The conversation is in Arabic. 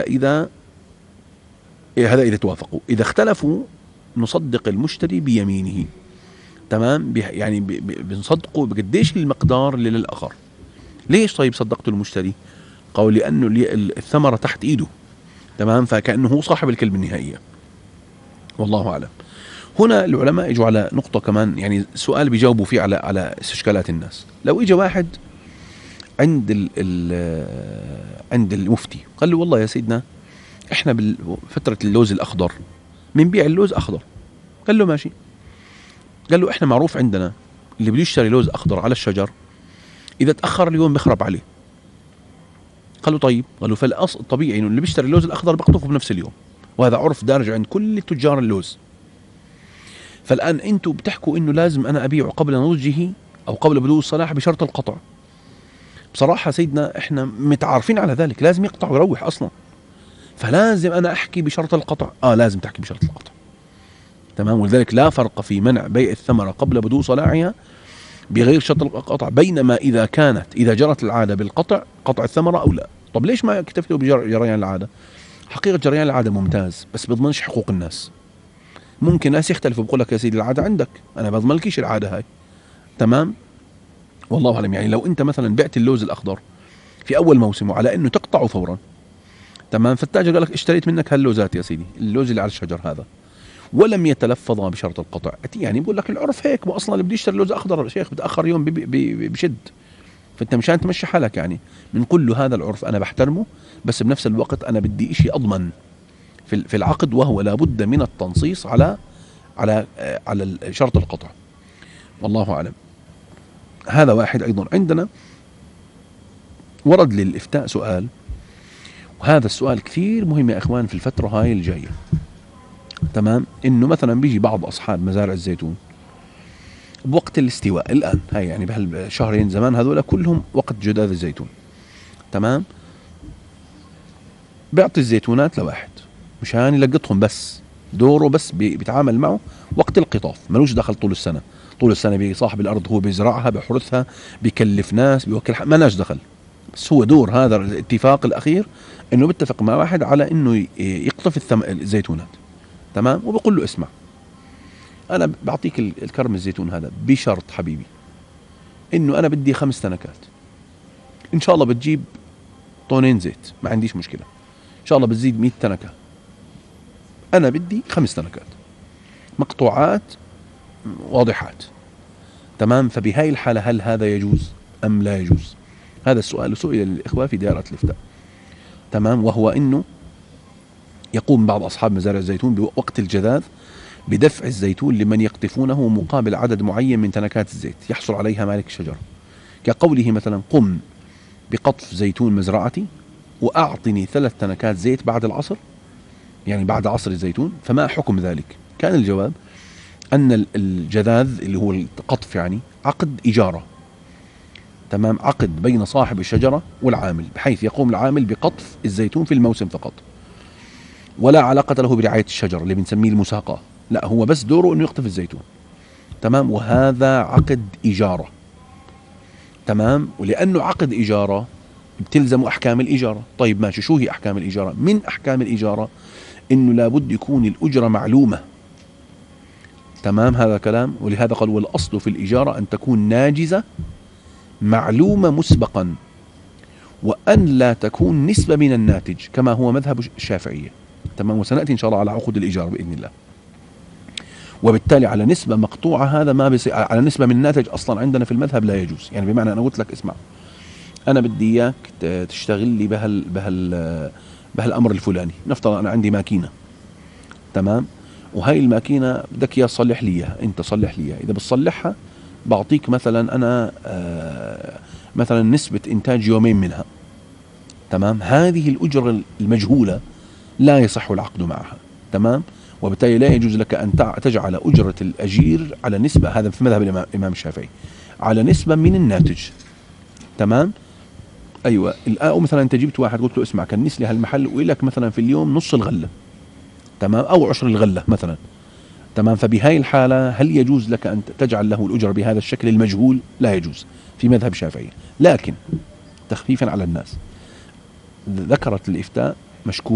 إذا توافقوا. إذا اختلفوا نصدق المشتري بيمينه. تمام، يعني بنصدقه بقديش المقدار اللي للآخر. ليش طيب صدقت المشتري؟ قالوا لأنه الثمرة تحت إيده. تمام، فكأنه هو صاحب الكلمة النهائية. والله أعلم. هنا العلماء اجوا على نقطة كمان، يعني سؤال بيجاوبوا فيه على استشكالات الناس. لو اجى واحد عند عند المفتي قال له والله يا سيدنا احنا بفترة اللوز الأخضر بنبيع اللوز أخضر. قال له ماشي. قال له احنا معروف عندنا اللي بده يشتري لوز أخضر على الشجر إذا تأخر اليوم بخرب عليه. قال له طيب. قال له فالأصل الطبيعي إنه اللي بيشتري اللوز الأخضر بيقطفه بنفس اليوم، وهذا عرف دارج عند كل تجار اللوز. فالآن أنتم بتحكوا إنه لازم أنا أبيعه قبل نضجه أو قبل بدو الصلاح بشرط القطع. بصراحة سيدنا إحنا متعارفين على ذلك، لازم يقطع ويروح أصلا، فلازم أنا أحكي بشرط القطع. لازم تحكي بشرط القطع. تمام، ولذلك لا فرق في منع بيع الثمرة قبل بدو صلاحها بغير شرط القطع، بينما إذا جرت العادة بالقطع قطع الثمرة أو لا. طب ليش ما اكتفيوا بجريان العادة؟ حقيقة جريان العادة ممتاز، بس بيضمنش حقوق الناس. ممكن ناس يختلفوا، بقول لك يا سيدي العادة عندك، أنا بضمنلكيش العادة هاي. تمام، والله أعلم. يعني لو أنت مثلا بعت اللوز الأخضر في أول موسمه على أنه تقطعه فورا، تمام، فالتاجر قال لك اشتريت منك هاللوزات يا سيدي، اللوز اللي على الشجر هذا، ولم يتلفظ بشرط القطع. يعني بقول لك العرف هيك، واصلا اللي بده يشتري لوز اخضر يا شيخ بتاخر يوم بشد. فانت مشان تمشي حالك يعني بنقول له هذا العرف انا بحترمه، بس بنفس الوقت انا بدي اشي اضمن في العقد، وهو لابد من التنصيص على شرط القطع. والله اعلم. هذا واحد. ايضا عندنا ورد للافتاء سؤال، وهذا السؤال كثير مهم يا اخوان في الفتره هاي الجايه. تمام، انه مثلا بيجي بعض اصحاب مزارع الزيتون بوقت الاستواء الان، هاي يعني بهالشهرين زمان هذول كلهم وقت جداد الزيتون. تمام، بيعطي الزيتونات لواحد مشان يلقطهم، بس دوره بس بيتعامل معه وقت القطاف، ملوش دخل طول السنه. طول السنه بصاحب الارض هو بيزرعها بيحرثها بيكلف ناس بيوكل، ما لاش دخل. بس هو دور هذا الاتفاق الاخير انه بيتفق مع واحد على انه يقطف الزيتونات. تمام، وبقول له اسمع انا بعطيك الكرم الزيتون هذا بشرط حبيبي انه انا بدي 5 تنكات، ان شاء الله بتجيب طنين زيت ما عنديش مشكله، ان شاء الله بتزيد 100 تنكه، انا بدي 5 تنكات مقطوعات واضحات. تمام، فبهاي الحاله هل هذا يجوز ام لا يجوز؟ هذا السؤال سئل الاخوه في دائره الافتاء. تمام، وهو انه يقوم بعض اصحاب مزارع الزيتون بوقت الجذاذ بدفع الزيتون لمن يقطفونه مقابل عدد معين من تنكات الزيت يحصل عليها مالك الشجرة، كقوله مثلا قم بقطف زيتون مزرعتي وأعطني 3 تنكات زيت بعد العصر، يعني بعد عصر الزيتون، فما حكم ذلك؟ كان الجواب أن الجذاذ اللي هو القطف يعني عقد إجارة. تمام، عقد بين صاحب الشجرة والعامل، بحيث يقوم العامل بقطف الزيتون في الموسم فقط، ولا علاقة له برعاية الشجر اللي بنسميه المساقة، لا هو بس دوره انه يقطف الزيتون. تمام، وهذا عقد إجارة. تمام، ولأنه عقد إجارة بتلزم أحكام الإجارة. طيب ماشي، شو هي أحكام الإجارة؟ من أحكام الإجارة إنه لابد يكون الأجرة معلومة. تمام، هذا كلام. ولهذا قال والأصل في الإجارة أن تكون ناجزة معلومة مسبقا، وأن لا تكون نسبة من الناتج كما هو مذهب الشافعية. تمام، وسنأتي إن شاء الله على عقود الإجارة بإذن الله. وبالتالي على نسبة مقطوعة هذا ما بيصير، على نسبة من الناتج أصلا عندنا في المذهب لا يجوز. يعني بمعنى أنا قلت لك اسمع أنا بدي إياك تشتغل لي بهالأمر الفلاني، نفترض أنا عندي ماكينة. تمام، وهاي الماكينة بدك إياه تصلح لي إياها، أنت صلح لي إياها، إذا بتصلحها بعطيك مثلا أنا مثلا نسبة إنتاج يومين منها. تمام، هذه الأجرة المجهولة لا يصح العقد معها. تمام، وبالتالي لا يجوز لك أن تجعل أجرة الأجير على نسبة، هذا في مذهب الإمام الشافعي، على نسبة من الناتج. تمام، أيوة. أو مثلا أنت جبت واحد قلت له اسمع كنس لي هالمحل وإلك مثلا في اليوم نص الغلة، تمام، أو 10 الغلة مثلا. تمام، فبهاي الحالة هل يجوز لك أن تجعل له الأجرة بهذا الشكل المجهول؟ لا يجوز في مذهب الشافعي. لكن تخفيفا على الناس ذكرت الإفتاء مشكور